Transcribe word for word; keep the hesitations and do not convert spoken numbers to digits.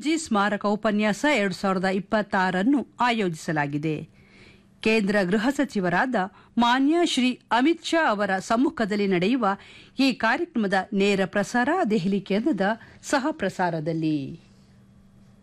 ರಾಮ್ಜಿ ಸ್ಮಾರಕ ಉಪನ್ಯಾಸ ಎರಡು ಸಾವಿರದ ಇಪ್ಪತ್ತಾರನ್ನು ಆಯೋಜಿಸಲಾಗಿದೆ. ಕೇಂದ್ರ ಗೃಹ ಸಚಿವರಾದ ಮಾನ್ಯ ಶ್ರೀ ಅಮಿತ್ ಶಾ ಅವರ ಸಮ್ಮುಖದಲ್ಲಿ ನಡೆಯುವ ಈ ಕಾರ್ಯಕ್ರಮದ ನೇರ ಪ್ರಸಾರ ದೆಹಲಿ ಕೇಂದ್ರದ ಸಹ ಪ್ರಸಾರದಲ್ಲಿ.